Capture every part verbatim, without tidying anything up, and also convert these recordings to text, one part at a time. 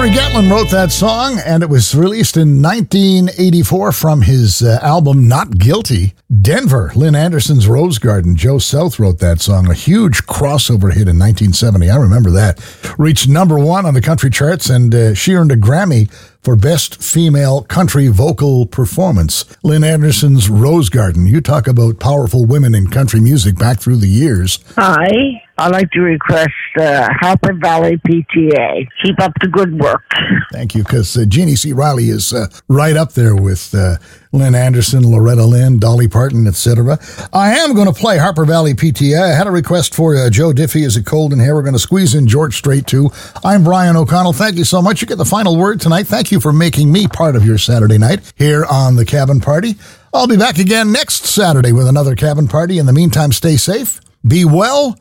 Gary Gatlin wrote that song, and it was released in nineteen eighty-four from his uh, album Not Guilty. Denver, Lynn Anderson's Rose Garden. Joe South wrote that song, a huge crossover hit in nineteen seventy. I remember that. Reached number one on the country charts, and uh, she earned a Grammy for Best Female Country Vocal Performance. Lynn Anderson's Rose Garden. You talk about powerful women in country music back through the years. Hi, I'd like to request uh, Harper Valley P T A. Keep up the good work. Thank you, because uh, Jeannie C. Riley is uh, right up there with uh, Lynn Anderson, Loretta Lynn, Dolly Parton, et cetera. I am going to play Harper Valley P T A. I had a request for uh, Joe Diffie. Is it cold in here? We're going to squeeze in George Strait, too. I'm Brian O'Connell. Thank you so much. You get the final word tonight. Thank you for making me part of your Saturday night here on The Cabin Party. I'll be back again next Saturday with another Cabin Party. In the meantime, stay safe, be well,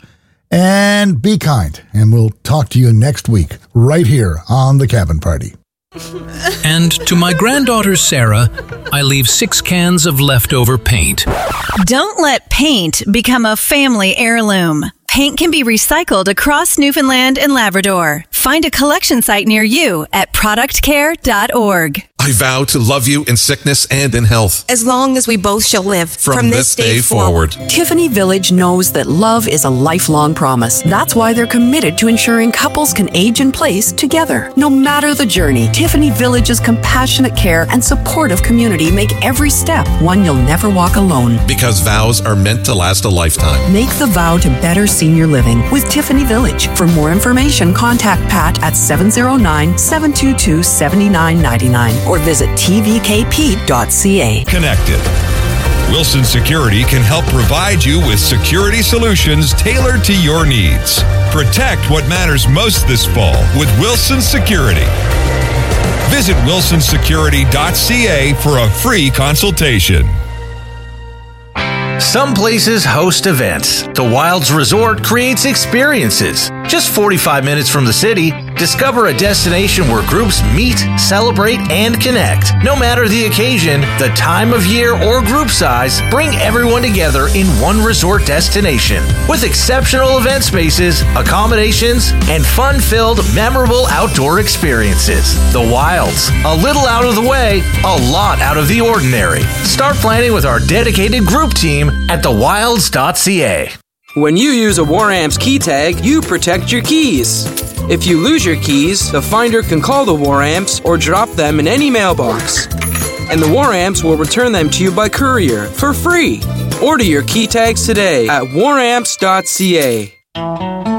and be kind. And we'll talk to you next week right here on The Cabin Party. And to my granddaughter Sarah, I leave six cans of leftover paint. Don't let paint become a family heirloom. Paint can be recycled across Newfoundland and Labrador. Find a collection site near you at product care dot org. I vow to love you in sickness and in health, as long as we both shall live. From, from this, this day, day forward. forward. Tiffany Village knows that love is a lifelong promise. That's why they're committed to ensuring couples can age in place together. No matter the journey, Tiffany Village's compassionate care and supportive community make every step one you'll never walk alone. Because vows are meant to last a lifetime. Make the vow to better senior living with Tiffany Village. For more information, contact Pat at seven oh nine, seven two two, seven nine nine nine or visit t v k p dot c a. Connected. Wilson Security can help provide you with security solutions tailored to your needs. Protect what matters most this fall with Wilson Security. Visit wilson security dot c a for a free consultation. Some places host events. The Wilds Resort creates experiences. Just forty-five minutes from the city, discover a destination where groups meet, celebrate, and connect. No matter the occasion, the time of year, or group size, bring everyone together in one resort destination. With exceptional event spaces, accommodations, and fun-filled, memorable outdoor experiences. The Wilds. A little out of the way, a lot out of the ordinary. Start planning with our dedicated group team at the wilds dot c a. When you use a WarAmps key tag, you protect your keys. If you lose your keys, the finder can call the WarAmps or drop them in any mailbox. And the WarAmps will return them to you by courier for free. Order your key tags today at war amps dot c a.